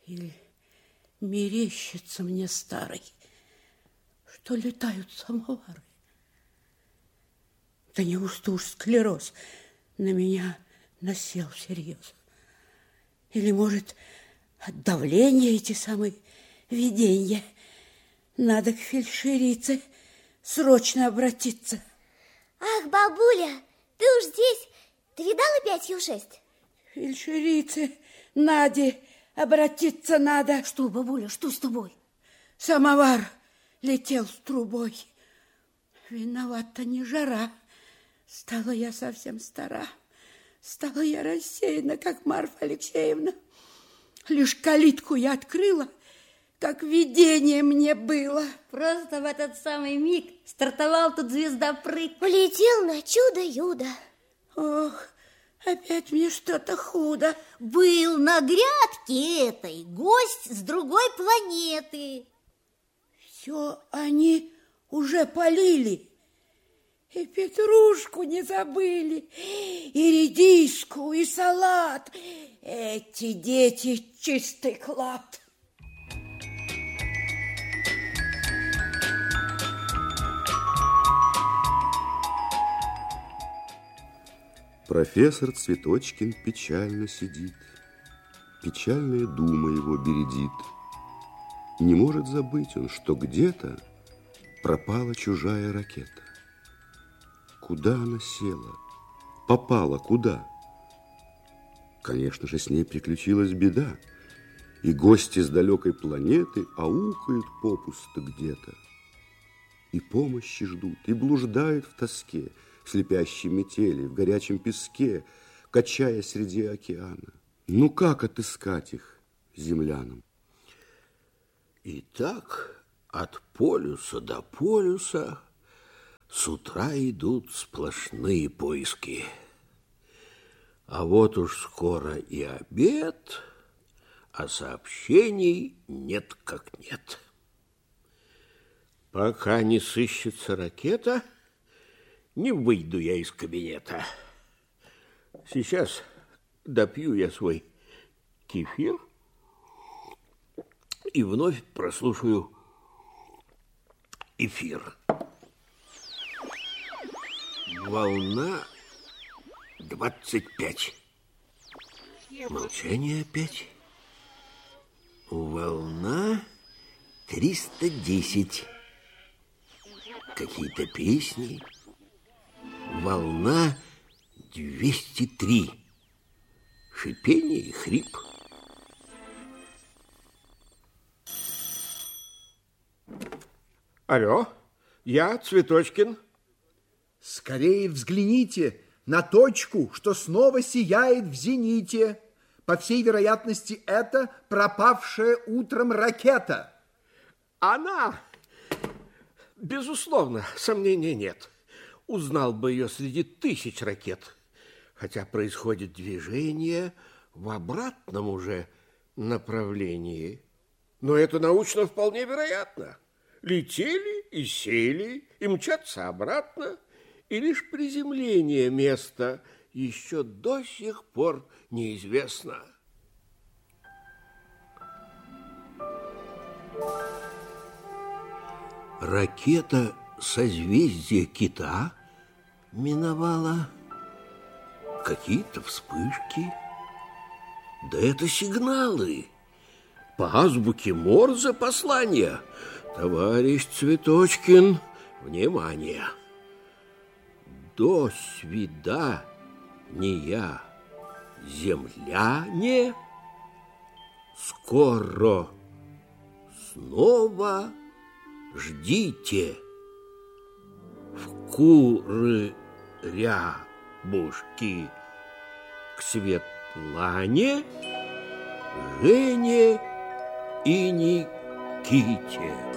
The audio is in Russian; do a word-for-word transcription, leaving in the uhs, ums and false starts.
Или мерещится мне старый, что летают самовары? Да неужто уж склероз на меня насел всерьез? Или, может, от давления эти самые виденья? Надо к фельдшерице срочно обратиться. Ах, бабуля, ты уж здесь. Ты видала пятью шесть? Фельдшерице Наде обратиться надо. Что, бабуля, что с тобой? Самовар летел с трубой. Виновата не жара. Стала я совсем стара. Стала я рассеяна, как Марфа Алексеевна. Лишь калитку я открыла, как видение мне было. Просто в этот самый миг стартовал тут звездопрыг. Полетел на чудо-юдо. Ох, опять мне что-то худо. Был на грядке этой гость с другой планеты. Все они уже полили. И петрушку не забыли, и редиску, и салат. Эти дети чистый клад. Профессор Цветочкин печально сидит, печальная дума его бередит. Не может забыть он, что где-то пропала чужая ракета. Куда она села? Попала куда? Конечно же, с ней приключилась беда, и гости с далекой планеты аукают попусто где-то. И помощи ждут, и блуждают в тоске, в слепящей метели, в горячем песке, качая среди океана. Ну, как отыскать их, землянам? Итак, от полюса до полюса с утра идут сплошные поиски. А вот уж скоро и обед, а сообщений нет как нет. Пока не сыщется ракета, не выйду я из кабинета. Сейчас допью я свой кефир и вновь прослушаю эфир. Волна двадцать пять. Молчание опять. Волна триста десять. Какие-то песни. Волна двести три. Шипение и хрип. Алло, я Цветочкин. Скорее взгляните на точку, что снова сияет в зените. По всей вероятности, это пропавшая утром ракета. Она, безусловно, сомнений нет. Узнал бы ее среди тысяч ракет. Хотя происходит движение в обратном уже направлении. Но это научно вполне вероятно. Летели и сели, и мчатся обратно. И лишь приземление места еще до сих пор неизвестно. Ракета созвездия Кита миновала. Какие-то вспышки. Да это сигналы. По азбуке Морзе послания. Товарищ Цветочкин, внимание! До свидания, земляне, скоро снова ждите в куры рябушки к Светлане, Жене и Никите.